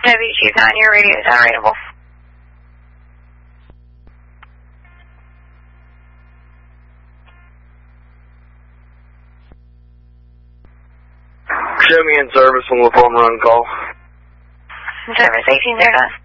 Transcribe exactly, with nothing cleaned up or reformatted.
W Chief nine, your radio is unreadable. Show me in service on the phone run call. Service eighteen zero nine.